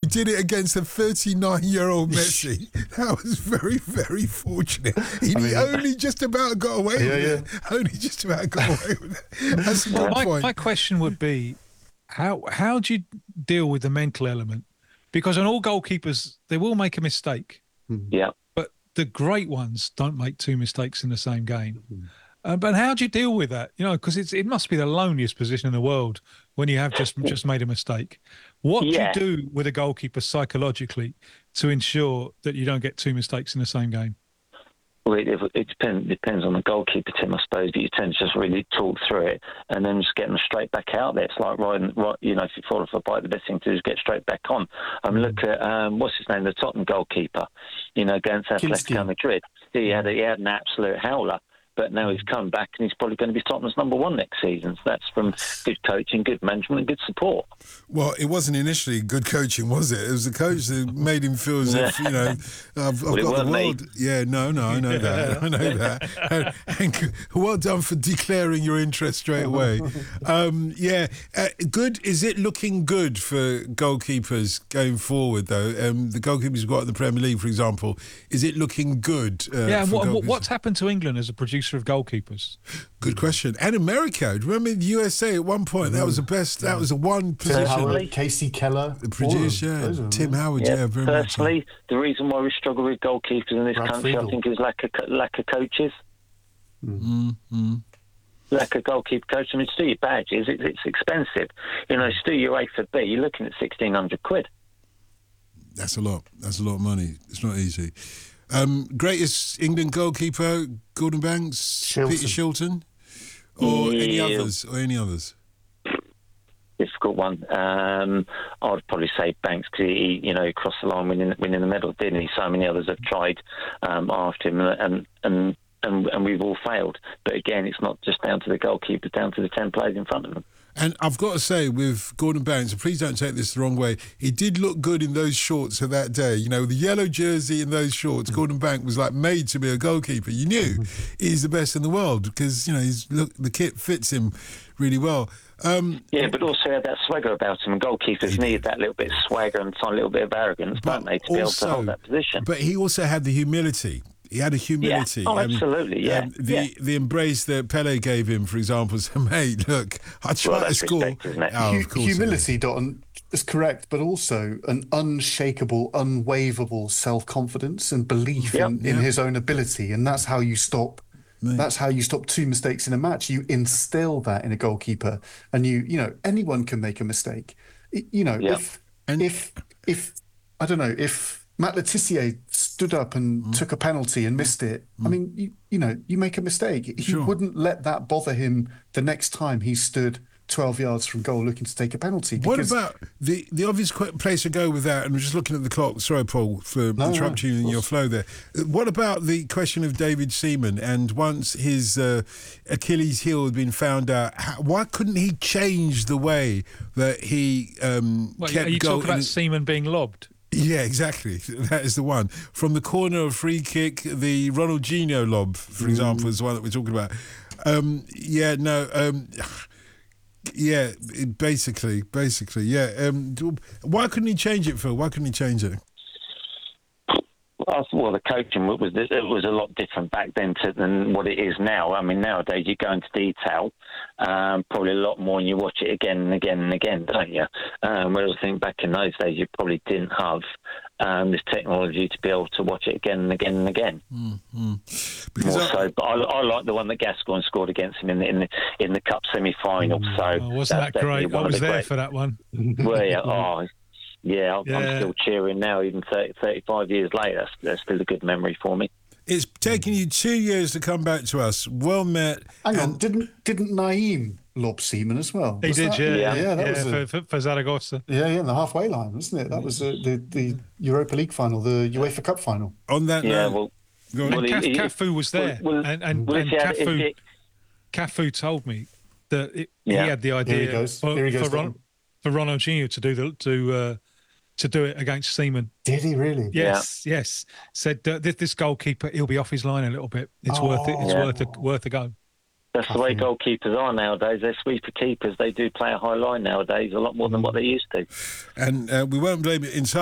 did it against a 39-year-old Messi. That was very, very fortunate. He only just about got away with it. Only just about got away with it. That's a good point. My question would be, how do you deal with the mental element? Because on all goalkeepers, they will make a mistake. Yeah. But the great ones don't make two mistakes in the same game. But how do you deal with that? You know, because it must be the loneliest position in the world when you have just made a mistake. What do you do with a goalkeeper psychologically to ensure that you don't get two mistakes in the same game? Well, it depends on the goalkeeper, Tim, I suppose. But you tend to just really talk through it and then just get them straight back out there. It's like riding, you know, if you fall off a bike, the best thing to do is get straight back on. Look at what's his name, the Tottenham goalkeeper, you know, against Atletico Madrid. He had an absolute howler. But now he's come back and he's probably going to be Tottenham's number one next season. So that's from good coaching, good management and good support. Well, it wasn't initially good coaching, was it? It was the coach that made him feel as if, you know, I've got the world. Yeah, no, I know that. I know that. And well done for declaring your interest straight away. Good. Is it looking good for goalkeepers going forward, though? The goalkeepers we've got in the Premier League, for example, is it looking good? And what's happened to England as a producer of goalkeepers? Good question. And America. Remember the USA at one point? That was the best. That was the one position. Howard, Casey Keller. The producer, Tim Howard, very personally, much. The reason why we struggle with goalkeepers in this country, I think, is lack of coaches. Lack of goalkeeper coaches. I mean, to do your badges, it's expensive. You know, to do your A for B, you're looking at £1,600. That's a lot. That's a lot of money. It's not easy. Greatest England goalkeeper, Gordon Banks, Peter Shilton, or any others? Difficult one. I'd probably say Banks because he, you know, crossed the line winning the medal, didn't he? So many others have tried after him, and we've all failed. But again, it's not just down to the goalkeeper, down to the 10 players in front of them. And I've got to say, with Gordon Banks, and please don't take this the wrong way, he did look good in those shorts of that day. You know, the yellow jersey and those shorts, Gordon Banks was like made to be a goalkeeper. You knew he's the best in the world because, you know, the kit fits him really well. But also he had that swagger about him, and goalkeepers need that little bit of swagger and a little bit of arrogance, don't they, to be able to hold that position. But he also had the humility. He had a humility. Yeah. Oh, absolutely, The embrace that Pele gave him, for example, said, mate, look, I try to score. Respect, isn't it? Oh, of course humility, Dotton, is correct, but also an unshakable, unwaverable self-confidence and belief in his own ability, and that's how you stop. Mate. That's how you stop two mistakes in a match. You instill that in a goalkeeper, and you know anyone can make a mistake. You know, if I don't know, if Matt Le Tissier stood up and took a penalty and missed it, I mean, you know, you make a mistake. He wouldn't let that bother him the next time he stood 12 yards from goal looking to take a penalty. What about the obvious place to go with that, and we're just looking at the clock, sorry Paul for interrupting you in your flow there. What about the question of David Seaman, and once his Achilles heel had been found out, why couldn't he change the way that he kept are you goal? talking about Seaman being lobbed? Yeah, exactly. That is the one. From the corner of free kick, the Ronaldinho lob, for example, is the one that we're talking about. Basically. Why couldn't he change it, Phil? Why couldn't he change it? Well, the coaching was a lot different back then than what it is now. I mean, nowadays you go into detail probably a lot more, and you watch it again and again and again, don't you? Whereas I think back in those days you probably didn't have this technology to be able to watch it again and again and again. But I like the one that Gascoigne scored against him in the cup semi-final. Wasn't that great? I was there for that one. Well, I'm still cheering now, even 35 years later. That's still a good memory for me. It's taken you 2 years to come back to us. Well met. Hang on, didn't Naeem lob Seaman as well? He did, that was for Zaragoza. Yeah, the halfway line, wasn't it? That was the Europa League final, the UEFA Cup final. On that note, Cafu was there, and Cafu told me that he had the idea for Ronaldinho to do it against Seaman. Did he really? Yes. Said this goalkeeper, he'll be off his line a little bit. It's worth it. It's worth a go. That's the way goalkeepers are nowadays. They're sweeper keepers. They do play a high line nowadays, a lot more than what they used to. And we won't blame it entirely